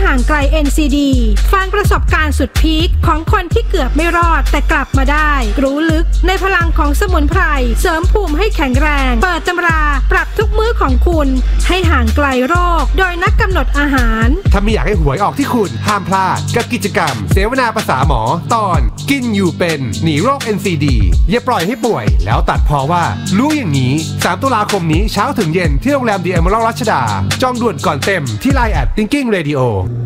ห่างไกล NCD ฟังประสบการณ์สุดพีคของคนที่เกือบไม่รอดแต่กลับมาได้รู้ลึกในพลังของสมุนไพรเสริมภูมิให้แข็งแรงเปิดตำราปรับทุกมื้อของคุณให้ห่างไกลโรคโดยนักกำหนดอาหารถ้าไม่อยากให้หวยออกที่คุณห้ามพลาดกับกิจกรรมเสวนาภาษาหมอตอนกินอยู่เป็นหนีโรค NCD อย่าปล่อยให้ป่วยแล้วตัดพอว่ารู้อย่างนี้3 ตุลาคมนี้เช้าถึงเย็นที่โรงแรม The Emerald รัชดาจองด่วนก่อนเต็มที่ Line @Thinking Radio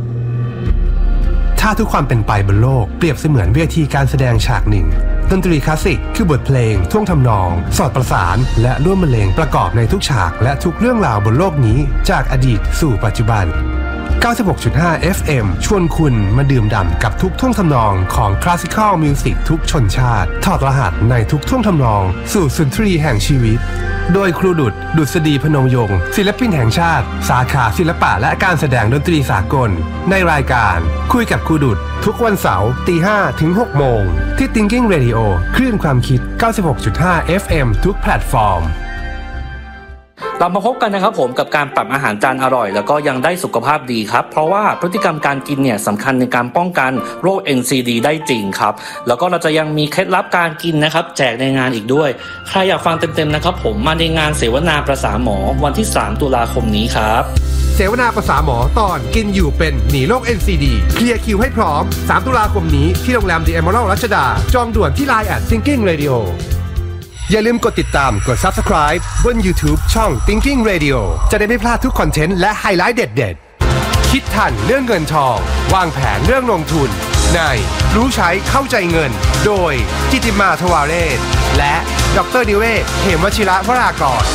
ถ้าทุกความเป็นไปบนโลกเปรียบเสมือนเวทีการแสดงฉากหนึ่งดนตรีคลาสสิกคือบทเพลงท่วงทำนองสอดประสานและร่วมบรรเลงประกอบในทุกฉากและทุกเรื่องราวบนโลกนี้จากอดีตสู่ปัจจุบัน 96.5 FM ชวนคุณมาดื่มด่ำกับทุกท่วงทำนองของคลาสสิคอลมิวสิกทุกชนชาติถอดรหัสในทุกท่วงทำนองสู่สุนทรีแห่งชีวิตโดยครูดุษฎีพนมยงค์ศิลปินแห่งชาติสาขาศิลปะและการแสดงดนตรีสากลในรายการคุยกับครูดุษทุกวันเสาร์ 5:00 ถึง 6 โมงที่ Thinking Radio คลื่นความคิด 96.5 FM ทุกแพลตฟอร์มเรามาพบกันนะครับผมกับการปรับอาหารจานอร่อยแล้วก็ยังได้สุขภาพดีครับเพราะว่าพฤติกรรมการกินเนี่ยสำคัญในการป้องกันโรค NCD ได้จริงครับแล้วก็เราจะยังมีเคล็ดลับการกินนะครับแจกในงานอีกด้วยใครอยากฟังเต็มๆนะครับผมมาในงานเสวนาประสาหมอวันที่3 ตุลาคมนี้ครับเสวนาประสาหมอตอนกินอยู่เป็นหนีโรค NCD เคลียร์คิวให้พร้อม3 ตุลาคมนี้ที่โรงแรม The Emerald รัชดาจองด่วนที่ Line @Thinking Radioอย่าลืมกดติดตามกด Subscribe บน YouTube ช่อง Thinking Radio จะได้ไม่พลาดทุกคอนเทนต์และไฮไลท์เด็ดๆคิดทันเรื่องเงินทองวางแผนเรื่องลงทุนในรู้ใช้เข้าใจเงินโดยจิติมาทวาเรศและดร.นิเวศเหมวชิระวรากร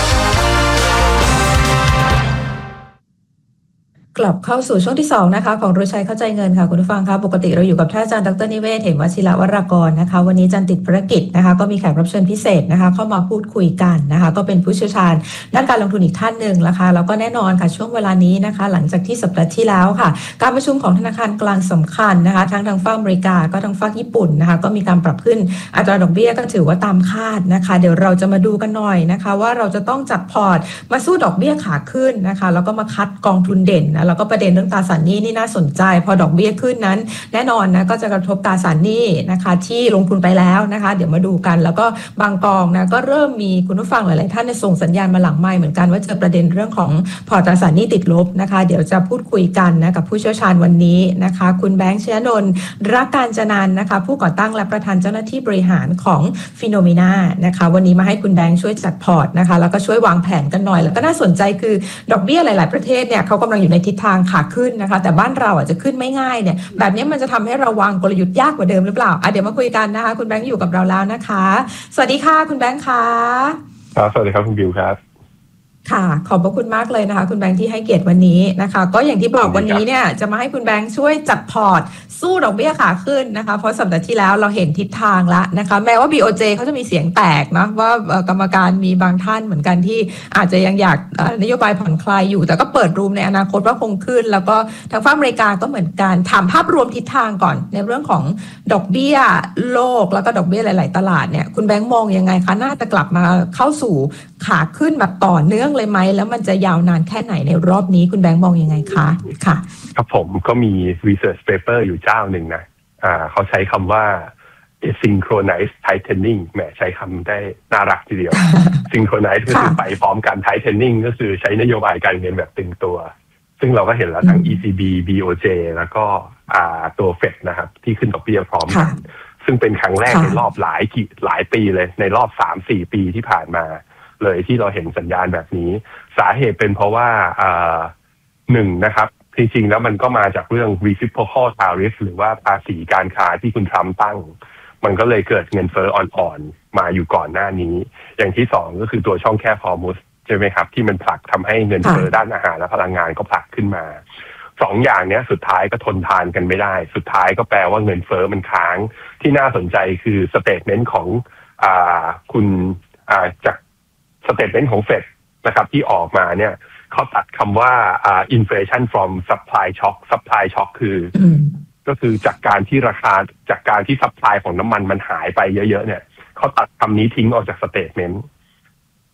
กลับเข้าสู่ช่วงที่2นะคะของรู้ใช้เข้าใจเงินค่ะคุณผู้ฟังคะปกติเราอยู่กับท่านอาจารย์ดร.นิเวศเหมวชิระวรากรนะคะวันนี้อาจารย์ติดภารกิจนะคะก็มีแขกรับเชิญพิเศษนะคะเข้ามาพูดคุยกันนะคะก็เป็นผู้เชี่ยวชาญด้านการลงทุนอีกท่านหนึ่งนะคะแล้วก็แน่นอนค่ะช่วงเวลานี้นะคะหลังจากที่สัปดาห์ที่แล้วค่ะการประชุมของธนาคารกลางสำคัญนะคะทั้งทางฝั่งอเมริกาก็ทางฝั่งญี่ปุ่นนะคะก็มีการปรับขึ้นอัตราดอกเบี้ยก็ถือว่าตามคาดนะคะเดี๋ยวเราจะมาดูกันหน่อยนะคะว่าเราจะต้องจัดพอร์ตมาสู้ดอกเบี้ยขาขึ้นนะคะแล้วก็มาคัดกองทุนเด่นนะแล้วก็ประเด็นเรื่องตราสารหนี้นี่น่าสนใจพอดอกเบี้ยขึ้นนั้นแน่นอนนะก็จะกระทบตราสารหนี้นะคะที่ลงทุนไปแล้วนะคะเดี๋ยวมาดูกันแล้วก็บางกองนะก็เริ่มมีคุณผู้ฟังหลายๆท่านในส่งสัญญาณมาหลังไมค์เหมือนกันว่าเจอประเด็นเรื่องของพอร์ตตราสารหนี้ติดลบนะคะเดี๋ยวจะพูดคุยกันนะกับผู้เชี่ยวชาญวันนี้นะคะคุณแบงค์ชยนนท์รักการจนันท์นะคะผู้ก่อตั้งและประธานเจ้าหน้าที่บริหารของฟิโนเมนานะคะวันนี้มาให้คุณแบงค์ช่วยจัดพอร์ตนะคะแล้วก็ช่วยวางแผนกันหน่อยแล้วก็น่าสนใจคือดอกเบี้ยหลายๆประเทศเนี่ยเขากำลังอยู่ในทิศทางขาขึ้นนะคะแต่บ้านเราอาจจะขึ้นไม่ง่ายเนี่ยแบบนี้มันจะทำให้เราวางกลยุทธ์ยากกว่าเดิมหรือเปล่าเดี๋ยวมาคุยกันนะคะคุณแบงค์อยู่กับเราแล้วนะคะสวัสดีค่ะคุณแบงค์ค่ะสวัสดีครับคุณบิวครับค่ะขอบพระคุณมากเลยนะคะคุณแบงค์ที่ให้เกียรติวันนี้นะคะก็อย่างที่บอกวันนี้เนี่ยจะมาให้คุณแบงค์ช่วยจัดพอร์ตสู้ดอกเบี้ยขาขึ้นนะคะเพราะสัปดาห์ที่แล้วเราเห็นทิศทางแล้วนะคะแม้ว่า BOJ เขาจะมีเสียงแตกนะว่ากรรมการมีบางท่านเหมือนกันที่อาจจะยังอยากนโยบายผ่อนคลายอยู่แต่ก็เปิดรูมในอนาคตว่าคงขึ้นแล้วก็ทางฝั่งอเมริกาก็เหมือนกันถามภาพรวมทิศทางก่อนในเรื่องของดอกเบี้ยโลกแล้วก็ดอกเบี้ยหลายๆตลาดเนี่ยคุณแบงค์มองยังไงคะน่าจะกลับมาเข้าสู่ขาขึ้นแบบต่อเนื่องเลยไหมแล้วมันจะยาวนานแค่ไหนในรอบนี้คุณแบงค์มองยังไงคะค่ะครับผมก็มี research paper อยู่เจ้าหนึ่งนะเขาใช้คำว่า synchronized tightening แหมใช้คำได้น่ารักทีเดียว synchronized ก็คือไปพร้อมกัน tightening ก็คือใช้นโยบายการเงินแบบตึงตัวซึ่งเราก็เห็นแล้วทั้ง ECB BOJ แล้วก็ตัว Fed นะครับที่ขึ้นดอกเบี้ยพร้อมกันซึ่งเป็นครั้งแรกในรอบหลายปีเลยในรอบ 3-4 ปีที่ผ่านมาเลยที่เราเห็นสัญญาณแบบนี้สาเหตุเป็นเพราะว่าหนึ่งนะครับจริงๆแล้วมันก็มาจากเรื่อง reciprocal tariff หรือว่าภาษีการค้าที่คุณทรัมป์ตั้งมันก็เลยเกิดเงินเฟ้ออ่อนๆมาอยู่ก่อนหน้านี้อย่างที่สองก็คือตัวช่องแคบฮอร์มุสใช่ไหมครับที่มันผลักทำให้เงินเฟ้อด้านอาหารและพลังงานก็ผลักขึ้นมาสองอย่างนี้สุดท้ายก็ทนทานกันไม่ได้สุดท้ายก็แปลว่าเงินเฟ้อมันค้างที่น่าสนใจคือสเตทเมนต์ของคุณจากสเตทเมนต์ของเฟดนะครับที่ออกมาเนี่ยเขาตัดคำว่าinflation from supply shock ก็คือจากการที่ราคาจากการที่ supply ของน้ำมันมันหายไปเยอะๆเนี่ยเขาตัดคำนี้ทิ้งออกจากสเตทเมนต์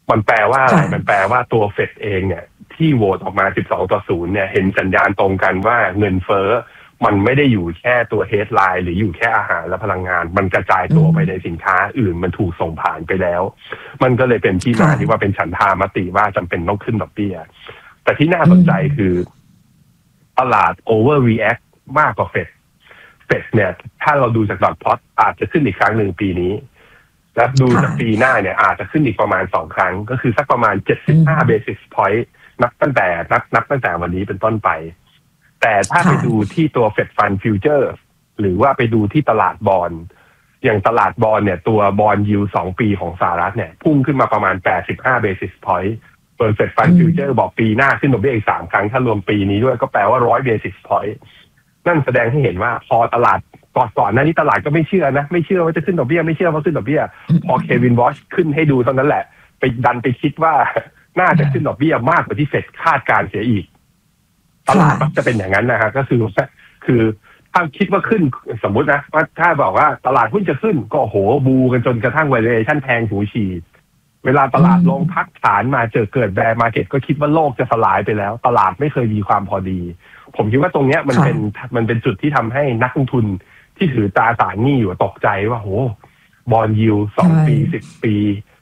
มันแปลว่าอะไรมันแปลว่าตัวเฟดเองเนี่ยที่โหวตออกมา12-0เนี่ยเห็นสัญญาณตรงกันว่าเงินเฟ้อมันไม่ได้อยู่แค่ตัวเฮดไลน์หรืออยู่แค่อาหารและพลังงานมันกระจายตัวไปในสินค้าอื่นมันถูกส่งผ่านไปแล้วมันก็เลยเป็นที่มาที่ว่าเป็นฉันทามติว่าจำเป็นต้องขึ้นดอกเบี้ยแต่ที่น่าสนใจคือตลาด overreact มากกว่าเฟดเนี่ยถ้าเราดูจากดอทพลอตอาจจะขึ้นอีกครั้งหนึ่งปีนี้และดูจากปีหน้าเนี่ยอาจจะขึ้นอีกประมาณ2ครั้งก็คือสักประมาณ75 basis point นับตั้งแต่วันนี้เป็นต้นไปแต่ถ้าไปดูที่ตัว Fed Fund Future หรือว่าไปดูที่ตลาดบอนด์อย่างตลาดบอนด์เนี่ยตัวบอนด์ยิลด์2ปีของสหรัฐเนี่ยพุ่งขึ้นมาประมาณ85 basis point ส่วน Fed Fund Future บอกปีหน้าขึ้นดอกเบี้ยอีก3ครั้งถ้ารวมปีนี้ด้วยก็แปลว่า100 basis point นั่นแสดงให้เห็นว่าพอตลาดก่อนหน้านี้ตลาดก็ไม่เชื่อว่าจะขึ้นดอกเบี้ยไม่เชื่อว่าขึ้นดอกเบี้ยพอเควินวอชขึ้นให้ดูเท่านั้นแหละไปดันไปคิดว่าน่าจะขึ้นดอกเบี้ยมากกว่าที่เฟดคาดการเสียอีกตลาดมักจะเป็นอย่างนั้นนะฮะก็คือถ้าคิดว่าขึ้นสมมุตินะว่าถ้าบอกว่าตลาดหุ้นจะขึ้นก็โหบูกันจนกระทั่ง valuation แพงหูฉี่เวลาตลาดลงพักฐานมาเกิดแบร์มาร์เก็ตก็คิดว่าโลกจะสลายไปแล้วตลาดไม่เคยมีความพอดีผมคิดว่าตรงเนี้ยมันเป็นจุดที่ทำให้นักลงทุนที่ถือตราสารหนี้อยู่ตกใจว่าโหบอนด์ยิลด์2 ปี10 ปี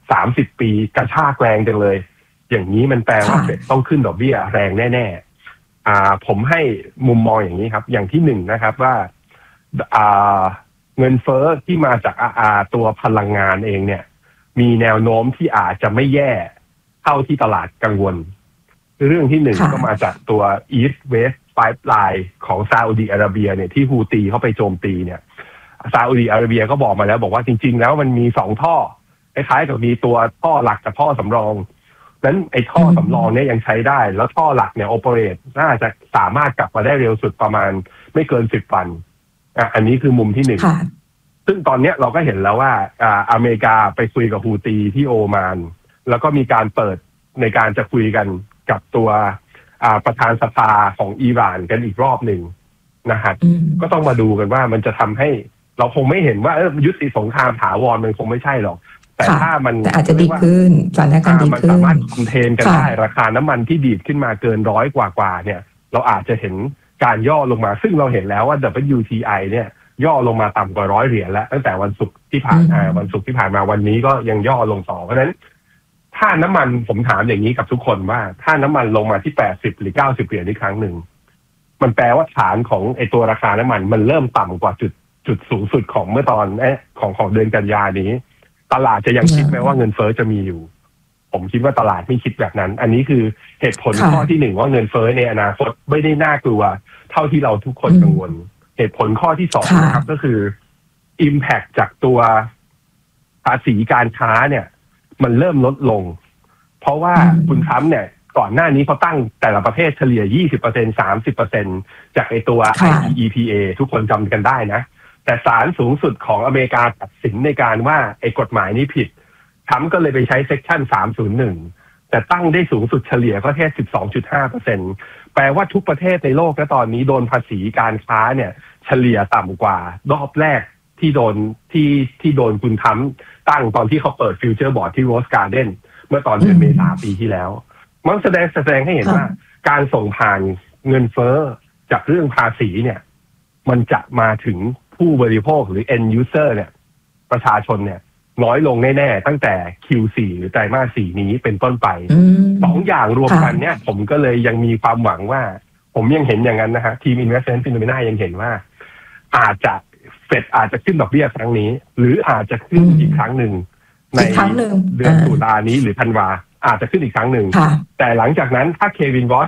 30 ปีกระชากแรงจังเลยอย่างนี้มันแปลว่าเฟดต้องขึ้นดอกเบี้ยแรงแน่ๆผมให้มุมมองอย่างนี้ครับอย่างที่1นะครับว่าเงินเฟ้อที่มาจากตัวพลังงานเองเนี่ยมีแนวโน้มที่อาจจะไม่แย่เท่าที่ตลาดกังวลเรื่องที่1ก็มาจากตัว East West Pipeline ของซาอุดิอาระเบียเนี่ยที่ฮูตีเข้าไปโจมตีเนี่ยซาอุดิอาระเบียก็บอกมาแล้วบอกว่าจริงๆแล้วมันมี2ท่อคล้ายๆกับมีตัวท่อหลักกับท่อสำรองนั้นไอ้ท่อสำรองเนี่ยยังใช้ได้แล้วท่อหลักเนี่ยโอเปเรตน่าจะสามารถกลับมาได้เร็วสุดประมาณไม่เกิน10 วันอันนี้คือมุมที่1ซึ่งตอนนี้เราก็เห็นแล้วว่าอเมริกาไปคุยกับฮูตีที่โอมานแล้วก็มีการเปิดในการจะคุยกันกับตัวประธานสภาของอิหร่านกันอีกรอบหนึ่งนะฮะก็ต้องมาดูกันว่ามันจะทำให้เราคงไม่เห็นว่ายุติสงครามถาวรมันคงไม่ใช่หรอกแต่ถ้ามันอาจจะดีขึ้นสถานการณ์ดีขึ้นมันสามารถคอนเทนกันได้ราคาน้ำมันที่ดีดขึ้นมาเกิน100กว่าเนี่ยเราอาจจะเห็นการย่อลงมาซึ่งเราเห็นแล้วว่า WTI เนี่ยย่อลงมาต่ำกว่า$100แล้วตั้งแต่วันศุกร์ที่ผ่านมาวันนี้ก็ยังย่อลงต่อเพราะฉะนั้นถ้าน้ำมันผมถามอย่างนี้กับทุกคนว่าถ้าน้ำมันลงมาที่$80หรือ$90อีกครั้งหนึ่งมันแปลว่าฐานของไอตัวราคาน้ำมันเริ่มต่ำกว่าจุดสูงสุดของเมื่อตอนของเดือนกันยานี้ตลาดจะยังคิดไหมว่าเงินเฟ้อจะมีอยู่ผมคิดว่าตลาดไม่คิดแบบนั้นอันนี้คือเหตุผลข้อที่1ว่าเงินเฟ้อในอนาคตไม่ได้น่ากลัวเท่าที่เราทุกคนกังวลเหตุผลข้อที่2นะครับก็คือ impact จากตัวภาษีการค้าเนี่ยมันเริ่มลดลงเพราะว่าคุณทรัมป์เนี่ยก่อนหน้านี้เขาตั้งแต่ละประเทศเฉลี่ย 20% 30% จากไอตัว IEEPA ทุกคนจำกันได้นะแต่ศาลสูงสุดของอเมริกาตัดสินในการว่าไอกฎหมายนี้ผิดทรัมป์ก็เลยไปใช้เซกชัน301แต่ตั้งได้สูงสุดเฉลี่ยก็แค่ 12.5% แปลว่าทุกประเทศในโลกณตอนนี้โดนภาษีการค้าเนี่ยเฉลี่ยต่ำกว่ารอบแรกที่โดนคุณทรัมป์ตั้งตอนที่เขาเปิดฟิวเจอร์บอร์ดที่โรสการ์เดนเมื่อตอนเดือนเมษายนปีที่แล้วมันแสดงให้เห็นว่าการส่งผ่านเงินเฟ้อจากเรื่องภาษีเนี่ยมันจะมาถึงผู้บริโภคหรือ end user เนี่ยประชาชนเนี่ยน้อยลงแน่ๆตั้งแต่ Q4 หรือไตรมาส 4นี้เป็นต้นไป2อย่างรวมกันเนี่ยผมก็เลยยังมีความหวังว่าผมยังเห็นอย่างนั้นนะฮะทีม Investment Phenomena ยังเห็นว่าเฟดอาจจะขึ้นดอกเบี้ยครั้งนี้หรืออาจจะขึ้นอีกครั้งหนึ่งในเดือนตุลานี้หรือธันวาอาจจะขึ้นอีกครั้งหนึ่งแต่หลังจากนั้นถ้าเควินวอช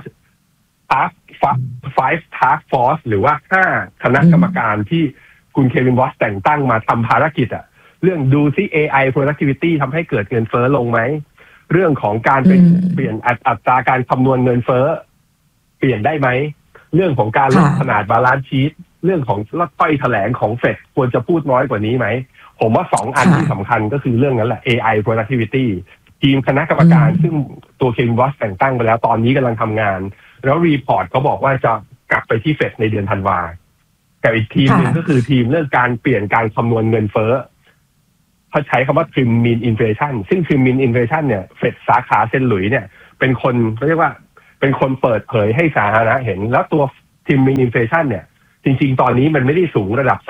5 Task Force หรือว่า5คณะกรรมการที่คุณเควินวอชแต่งตั้งมาทำภารกิจเรื่องดูซิ AI productivity ทำให้เกิดเงินเฟ้อลงไหมเรื่องของการเปลี่ยนอัตราการคำนวณเงินเฟ้อเปลี่ยนได้ไหมเรื่องของการลดขนาดบาลานซ์ชีทเรื่องของถ้อยแถลงของเฟดควรจะพูดน้อยกว่านี้ไหมผมว่า2อันที่สำคัญก็คือเรื่องนั้นแหละ AI productivity ทีมคณะกรรมการซึ่งตัวเควินวอชแต่งตั้งไปแล้วตอนนี้กำลังทำงานแล้วรีพอร์ตเขาบอกว่าจะกลับไปที่เฟดในเดือนธันวาแต่อีกทีมนึงก็คือทีมเรื่องการเปลี่ยนการคำนวณเงินเฟ้อเขาใช้คำว่า trim mean inflation ซึ่ง trim mean inflation เนี่ยเฟดสาขาเซนต์หลุยส์เนี่ยเป็นคนเขาเรียกว่าเป็นคนเปิดเผยให้สาธารณะเห็นแล้วตัว trim mean inflation เนี่ยจริงๆตอนนี้มันไม่ได้สูงระดับ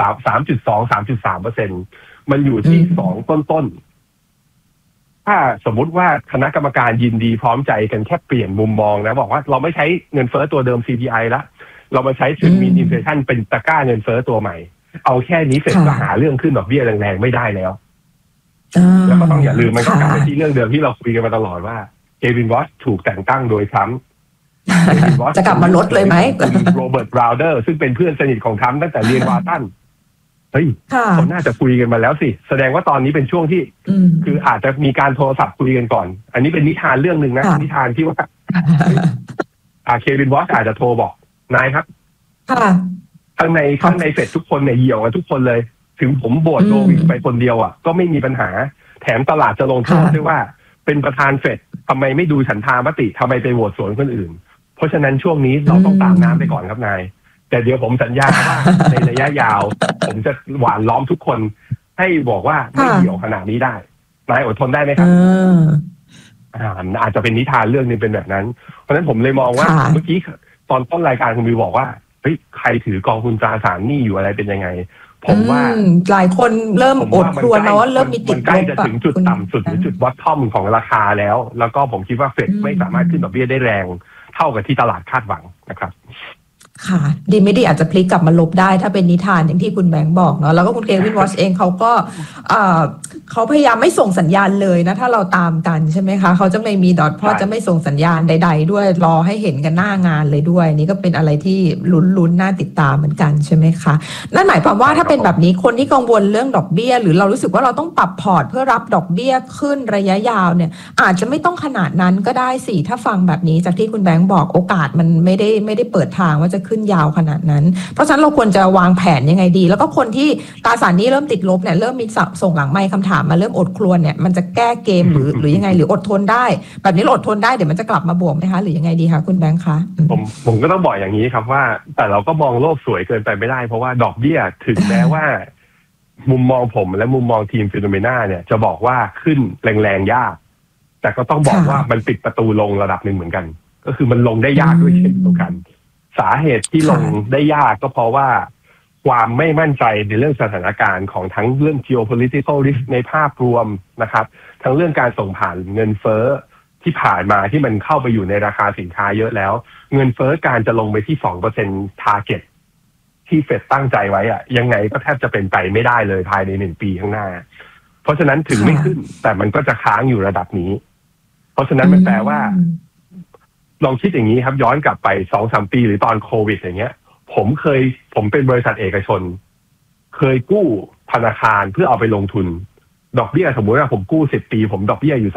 3.2-3.3% มันอยู่ที่2ต้นถ้าสมมุติว่าคณะกรรมการยินดีพร้อมใจกันแค่เปลี่ยนมุมมองนะบอกว่าเราไม่ใช้เงินเฟ้อตัวเดิม CPI ละเรามาใช้ trim mean inflation เป็นตะกร้าเงินเฟ้อตัวใหม่เอาแค่นี้เฟดก็หาเรื่องขึ้นดอกเบี้ยแรงๆไม่ได้แล้วแล้วก็ต้องอย่าลืมมันก็กลับไปที่เรื่องเดิมที่เราคุยกันมาตลอดว่าเควินวอชถูกแต่งตั้งโดยทรัมป์จะกลับมาลดเลยไหมโรเบิร์ตบราวเดอร์ซึ่งเป็นเพื่อนสนิทของทรัมป์ตั้งแต่เรียนวาตันเฮ้ยเขาน่าจะคุยกันมาแล้วสิแสดงว่าตอนนี้เป็นช่วงที่คืออาจจะมีการโทรศัพท์คุยกันก่อนอันนี้เป็นนิทานเรื่องหนึ่งนะนิทานที่ว่าเควินวอชอาจจะโทรบอกนายครับข้างในเฟดทุกคนเนี่ยเหี่ยวกันทุกคนเลยถึงผมโบดโลวิกไปคนเดียวอ่ะก็ไม่มีปัญหาแถมตลาดจะลงโทษด้วยว่าเป็นประธานเฟดทำไมไม่ดูฉันทามติทำไมไปโหวตสวนคนอื่นเพราะฉะนั้นช่วงนี้เราต้องตามน้ำไปก่อนครับนายแต่เดี๋ยวผมสัญญาว่าในระยะยาวผมจะหวานล้อมทุกคนให้บอกว่าไม่เหี่ยวขนาดนี้ได้นายอดทนได้ไหมครับอาจจะเป็นนิทานเรื่องนึงเป็นแบบนั้นเพราะฉะนั้นผมเลยมองว่าเมื่อกี้ตอนต้นรายการคุณวิวบอกว่าเฮ้ยใครถือกองทุนตราสารหนี้อยู่อะไรเป็นยังไงผมว่าหลายคนเริ่มอดครวญแล้วว่าเริ่มมีติดลบใกล้จะถึงจุดต่ำสุดหรือจุดบอททอมของราคาแล้วก็ผมคิดว่าเฟดไม่สามารถขึ้นดอกเบี้ยได้แรงเท่ากับที่ตลาดคาดหวังนะครับค่ะดีไม่ดีอาจจะพลิกกลับมาลบได้ถ้าเป็นนิทานอย่างที่คุณแบงค์บอกเนาะแล้วก็คุณเควินวอชเองเขาก็เขาพยายามไม่ส่งสัญญาณเลยนะถ้าเราตามกันใช่ไหมคะเขาจะไม่มีดอทพอจะไม่ส่งสัญญาณใดๆด้วยรอให้เห็นกันหน้างานเลยด้วยนี่ก็เป็นอะไรที่ลุ้นน่าติดตามเหมือนกันใช่ไหมคะนั่นหมายความว่าถ้าเป็นแบบนี้คนที่กังวลเรื่องดอกเบี้ยหรือเรารู้สึกว่าเราต้องปรับพอร์ตเพื่อรับดอกเบี้ยขึ้นระยะยาวเนี่ยอาจจะไม่ต้องขนาดนั้นก็ได้สิถ้าฟังแบบนี้จากที่คุณแบงค์บอกโอกาสมันไม่ได้เปิดทางว่าจะขึ้นยาวขนาดนั้นเพราะฉะนั้นเราควรจะวางแผนยังไงดีแล้วก็คนที่ตราสารหนี้เริ่มติดลบเนี่ยเริ่มมีส่งหลังไมค์คำถามมาเริ่มอดครวญเนี่ยมันจะแก้เกมหรือยังไงหรืออดทนได้แบบนี้อดทนได้เดี๋ยวมันจะกลับมาบวกไหมคะหรือยังไงดีคะคุณแบงค์คะผมก็ต้องบอกอย่างนี้ครับว่าแต่เราก็มองโลกสวยเกินไปไม่ได้เพราะว่าดอกเบี้ยถึงแม้ว่ามุมมองผมและมุมมองทีมฟิโนเมนาเนี่ยจะบอกว่าขึ้นแรงๆยากแต่ก็ต้องบอกว่ามันปิดประตูลงระดับหนึ่งเหมือนกันก็คือมันลงได้ยากด้วยเช่นเดียวกันสาเหตุที่ลงได้ยากก็เพราะว่าความไม่มั่นใจในเรื่องสถานการณ์ของทั้งเรื่อง geopolitical risk ในภาพรวมนะครับทั้งเรื่องการส่งผ่านเงินเฟ้อที่ผ่านมาที่มันเข้าไปอยู่ในราคาสินค้าเยอะแล้วเงินเฟ้อการจะลงไปที่ 2% target ที่เฟดตั้งใจไว้อะยังไงก็แทบจะเป็นไปไม่ได้เลยภายใน1ปีข้างหน้าเพราะฉะนั้นถึงไม่ขึ้นแต่มันก็จะค้างอยู่ระดับนี้เพราะฉะนั้นมันแปลว่าลองคิดอย่างนี้ครับย้อนกลับไป 2-3 ปีหรือตอนโควิดอย่างเงี้ยผมเป็นบริษัทเอกชนเคยกู้ธนาคารเพื่อเอาไปลงทุนดอกเบี้ยสมมุติว่าผมกู้10 ปีผมดอกเบี้ยอยู่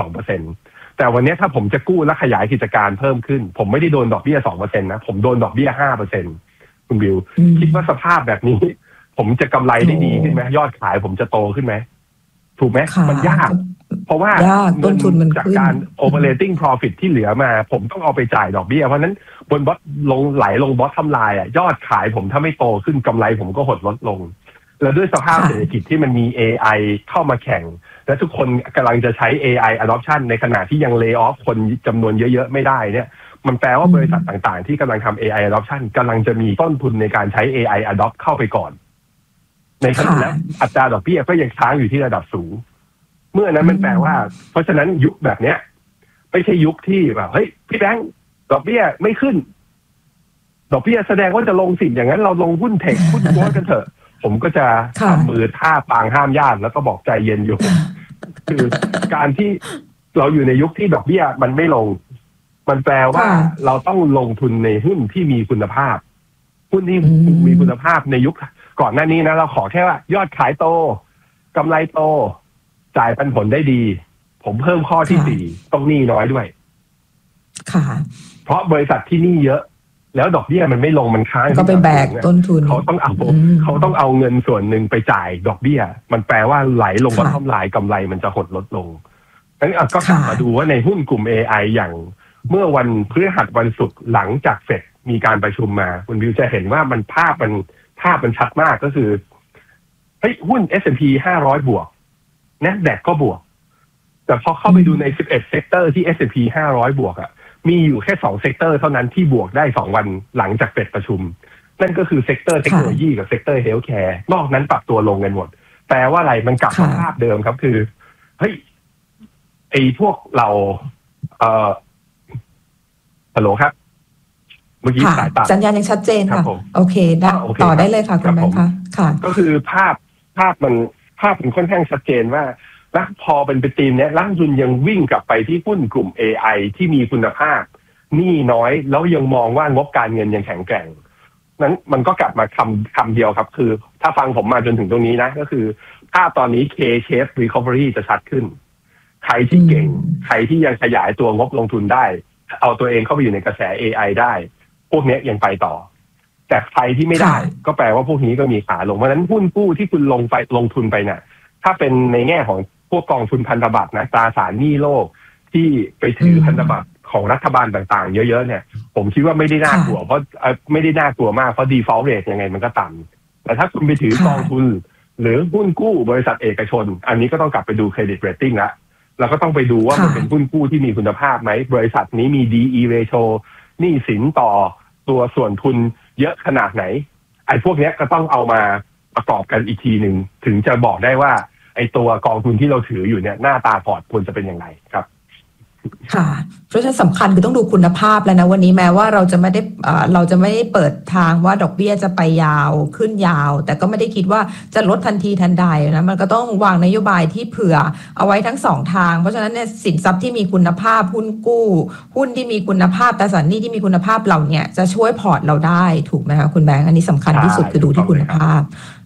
2% แต่วันนี้ถ้าผมจะกู้และขยายกิจการเพิ่มขึ้นผมไม่ได้โดนดอกเบี้ย 2% นะผมโดนดอกเบี้ย 5% คุณบิวคิดว่าสภาपแบบนี้ผมจะกำไรได้ดีขึ้นไหมยอดขายผมจะโตขึ้นไหมถูกไหมมันยากเพราะว่าต้นทุนมันจากการ operating profit ที่เหลือมาผมต้องเอาไปจ่ายดอกเบี้ยเพราะนั้นบนบอทไหลลงบอททำลายยอดขายผมถ้าไม่โตขึ้นกำไรผมก็หดลดลงแล้วด้วยสภาพเศรษฐกิจที่มันมี AI เข้ามาแข่งและทุกคนกำลังจะใช้ AI adoption ในขณะที่ยัง lay off คนจำนวนเยอะๆไม่ได้เนี่ยมันแปลว่าบริษัทต่างๆที่กำลังทำ AI adoption กำลังจะมีต้นทุนในการใช้ AI adopt เข้าไปก่อนในขณะแล้วอัตราดอกเบี้ยก็ยังค้างอยู่ที่ระดับสูงเมื่อนั้นมันแปลว่าเพราะฉะนั้นยุคแบบเนี้ยไม่ใช่ยุคที่แบบเฮ้ยพี่แบงค์ดอกเบี้ยไม่ขึ้นดอกเบี้ยแสดงว่าจะลงสิอย่างนั้นเราลงหุ้นเทคหุ้นโกลด์กันเถอะผมก็จะทำมือท่าปางห้ามญาติแล้วก็บอกใจเย็นอยู่คือการที่เราอยู่ในยุคที่ดอกเบี้ยมันไม่ลงมันแปลว่าเราต้องลงทุนในหุ้นที่มีคุณภาพหุ้นที่มีคุณภาพในยุคก่อนหน้านี้นะเราขอแค่ว่ายอดขายโตกำไรโตจ่ายปันผลได้ดีผมเพิ่มข้อที่4ต้องหนี้น้อยด้วยค่ะเพราะบริษัทที่หนี้เยอะแล้วดอกเบี้ยมันไม่ลงมันค้างก็ไปแบกต้นทุนเขาต้องเอาเงินส่วนหนึ่งไปจ่ายดอกเบี้ยมันแปลว่าไหลลงบนทำลายกำไรมันจะหดลดลงงั้นก็กลับมาดูว่าในหุ้นกลุ่ม AI อย่างเมื่อวันพฤหัสวันศุกร์หลังจากเฟดมีการประชุมมาคุณวิวจะเห็นว่ามันภาพมันชัดมากก็คือเฮ้ยหุ้น S&P 500 บวก NASDAQ ก็บวกแต่พอเข้าไปดูใน11เซกเตอร์ที่ S&P 500บวกมีอยู่แค่2เซกเตอร์เท่านั้นที่บวกได้2วันหลังจากเฟดประชุมนั่นก็คือเซกเตอร์เทคโนโลยีกับเซกเตอร์เฮลท์แคร์นอกนั้นปรับตัวลงกันหมดแปลว่าอะไรมันกลับมาภาพเดิมครับคือเฮ้ยไอ้พวกเราฮัลโหลครับเมื่อกี้สายตัดสัญญาณยังชัดเจนค่ะโอเคได้ต่อได้เลยค่ะคุณแบงค์ค่ะก็คือภาพมันค่อนข้างชัดเจนว่าแล้วพอเป็นธีมเนี้ยนักลงทุนยังวิ่งกลับไปที่หุ้นกลุ่ม AI ที่มีคุณภาพหนี้น้อยแล้วยังมองว่างบการเงินยังแข็งแกร่งนั้นมันก็กลับมาคำเดียวครับคือถ้าฟังผมมาจนถึงตรงนี้นะก็คือภาพตอนนี้ K-shape recovery จะชัดขึ้นใครที่เก่งใครที่ยังขยายตัวงบลงทุนได้เอาตัวเองเข้าไปอยู่ในกระแส AI ได้พวกนี้ยังไปต่อแต่ใครที่ไม่ได้ก็แปลว่าพวกนี้ก็มีขาลงเพราะฉะนั้นหุ้นกู้ที่คุณลงทุนไปเนี่ยถ้าเป็นในแง่ของพวกกองทุนพันธบัตรนะตราสารหนี้โลกที่ไปถือพันธบัตรของรัฐบาลต่างๆเยอะๆเนี่ยผมคิดว่าไม่ได้น่ากลัวเพราะไม่ได้น่ากลัวมากเพราะ default rate ยังไงมันก็ต่ำแต่ถ้าคุณไปถือกองทุนหรือหุ้นกู้บริษัทเอกชนอันนี้ก็ต้องกลับไปดู credit rating ละแล้วก็ต้องไปดูว่ามันเป็นหุ้นกู้ที่มีคุณภาพไหมบริษัทนี้มี DE ratio หนี้สินต่อตัวส่วนทุนเยอะขนาดไหนไอ้พวกนี้ก็ต้องเอามาประกอบกันอีกทีหนึ่งถึงจะบอกได้ว่าไอ้ตัวกองทุนที่เราถืออยู่เนี่ยหน้าตาพอร์ตควรจะเป็นอย่างไรครับค่ะเพราะฉะนั้นสำคัญคือต้องดูคุณภาพแล้วนะวันนี้แม้ว่าเราจะไม่ได้เปิดทางว่าดอกเบี้ยจะไปยาวขึ้นยาวแต่ก็ไม่ได้คิดว่าจะลดทันทีทันใดนะมันก็ต้องวางนโยบายที่เผื่อเอาไว้ทั้ง2ทางเพราะฉะนั้นเนี่ยสินทรัพย์ที่มีคุณภาพหุ้นกู้หุ้นที่มีคุณภาพตราสารหนี้ที่มีคุณภาพเหล่านี้จะช่วยพอร์ตเราได้ถูกไหมคะคุณแบงค์อันนี้สำคัญที่สุดคือดูที่คุณภาพ